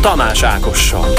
Tamás Ákossal.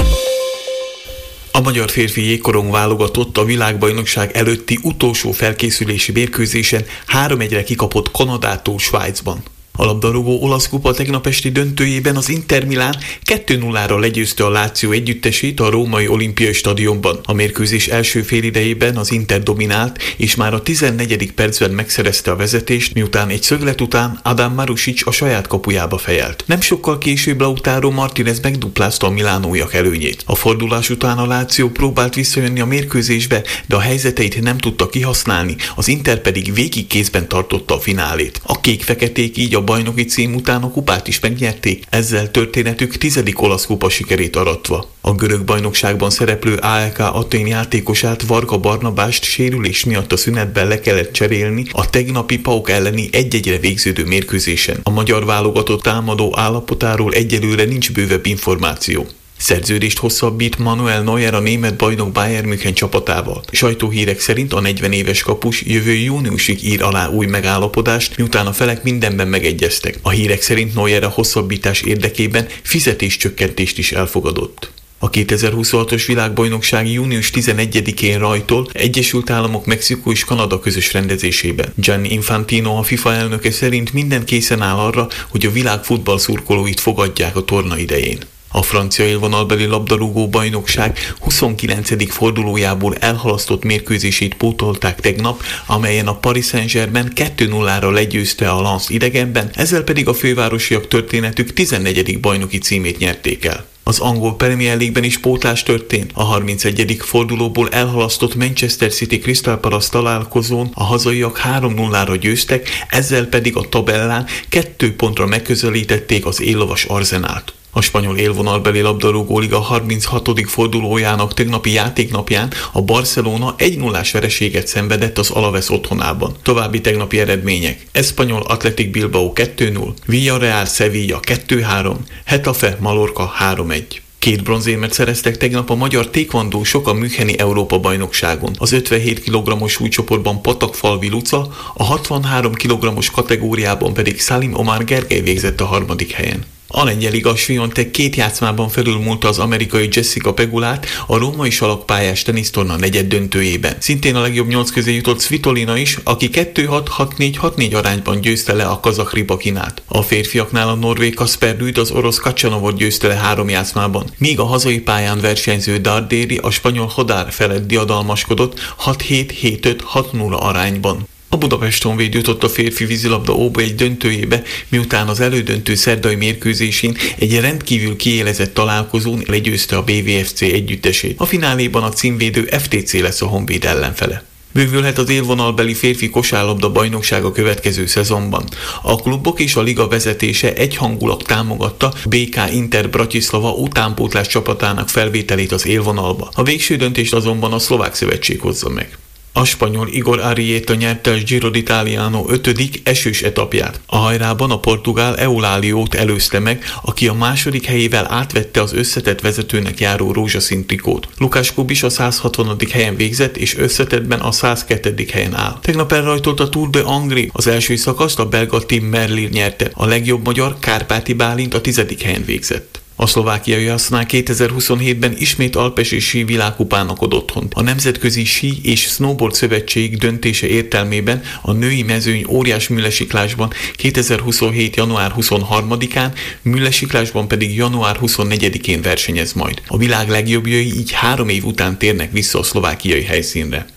A magyar férfi jégkorong válogatott a világbajnokság előtti utolsó felkészülési mérkőzésen 3-1-re kikapott Kanadától Svájcban. A labdarúgó olasz kupa tegnap esti döntőjében az Inter Milán 2-0-ra legyőzte a Lazio együttesét a római olimpiai stadionban. A mérkőzés első félidejében az Inter dominált, és már a 14. percben megszerezte a vezetést, miután egy szöglet után Adam Marusic a saját kapujába fejelt. Nem sokkal később Lautaro Martinez megduplázta a milánóiak előnyét. A fordulás után a Lazio próbált visszajönni a mérkőzésbe, de a helyzeteit nem tudta kihasználni, az Inter pedig végig kézben tartotta a finálét. A kék-feketék így a bajnoki cím után a kupát is megnyerték, ezzel történetük 10. olasz kupa sikerét aratva. A görög bajnokságban szereplő AEK Atén játékosát, Varga Barnabást sérülés miatt a szünetben le kellett cserélni a tegnapi PAOK elleni 1-1-re végződő mérkőzésen. A magyar válogatott támadó állapotáról egyelőre nincs bővebb információ. Szerződést hosszabbít Manuel Neuer a német bajnok Bayern München csapatával. Sajtóhírek szerint a 40 éves kapus jövő júniusig ír alá új megállapodást, miután a felek mindenben megegyeztek. A hírek szerint Neuer a hosszabbítás érdekében fizetéscsökkentést is elfogadott. A 2026-os világbajnokság június 11-én rajtol Egyesült Államok, Mexikó és Kanada közös rendezésében. Gianni Infantino, a FIFA elnöke szerint minden készen áll arra, hogy a világ futballszurkolóit fogadják a torna idején. A francia élvonalbeli labdarúgó bajnokság 29. fordulójából elhalasztott mérkőzését pótolták tegnap, amelyen a Paris Saint-Germain 2-0-ra legyőzte a Lens idegenben, ezzel pedig a fővárosiak történetük 14. bajnoki címét nyerték el. Az angol Premier League-ben is pótlás történt. A 31. fordulóból elhalasztott Manchester City Crystal Palace találkozón a hazaiak 3-0-ra győztek, ezzel pedig a tabellán 2 pontra megközelítették az éllovas Arsenált. A spanyol élvonalbeli labdarúgó liga 36. fordulójának tegnapi játéknapján a Barcelona 1-0-ás vereséget szenvedett az Alaves otthonában. További tegnapi eredmények: Espanyol Athletic Bilbao 2-0, Villarreal Sevilla 2-3, Getafe Mallorca 3-1. 2 bronzérmet szereztek tegnap a magyar tékvandósok a müncheni Európa-bajnokságon. Az 57 kg-os súlycsoportban Patakfalvi Luca, a 63 kg-os kategóriában pedig Salim Omar Gergely végzett a 3. helyen. A lengyel Iga Swiatek 2 játszmában felülmúlta az amerikai Jessica Pegulát a római salakpályás tenisztorna negyeddöntőjében. Szintén a legjobb 8 közé jutott Svitolina is, aki 2-6, 6-4, 6-4 arányban győzte le a kazakh Rybakinát. A férfiaknál a norvég Kasper Ruud az orosz Kacanovot győzte le 3 játszmában, míg a hazai pályán versenyző Darderi a spanyol Hodár felett diadalmaskodott 6-7, 7-5, 6-0 arányban. A Budapest Honvéd jutott a férfi vízilabda OB1 döntőjébe, miután az elődöntő szerdai mérkőzésén egy rendkívül kiélezett találkozón legyőzte a BVFC együttesét. A fináléban a címvédő FTC lesz a Honvéd ellenfele. Bővülhet az élvonalbeli férfi kosárlabda bajnokság a következő szezonban. A klubok és a liga vezetése egyhangulag támogatta BK Inter Bratislava utánpótlás csapatának felvételét az élvonalba. A végső döntést azonban a szlovák szövetség hozza meg. A spanyol Igor Arrieta nyerte a Giro d'Italiano 5. esős etapját. A hajrában a portugál Euláliót előzte meg, aki a 2. helyével átvette az összetett vezetőnek járó rózsaszín trikót. Lukács Kubis a 160. helyen végzett, és összetettben a 102. helyen áll. Tegnap elrajtolt a Tour de Hongrie. Az első szakaszt a belga Tim Merlier nyerte. A legjobb magyar Kárpáti Bálint a 10. helyen végzett. A szlovákiai Asznál 2027-ben ismét alpes és sí világkupának ad otthont. A Nemzetközi Sí és Snowboard Szövetség döntése értelmében a női mezőny óriás műlesiklásban 2027. január 23-án, műlesiklásban pedig január 24-én versenyez majd. A világ legjobbjai így 3 év után térnek vissza a szlovákiai helyszínre.